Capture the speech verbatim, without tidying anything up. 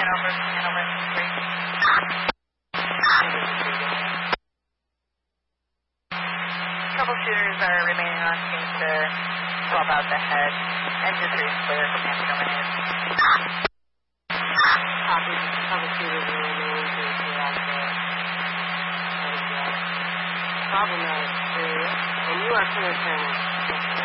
over, scan over, three. Troubleshooters are remaining on scene to swap out the head. Engine three is clear for Phantom Domain. Copy. Troubleshooters are remaining to swap out the head. Problematic three. And you are clear, Turner.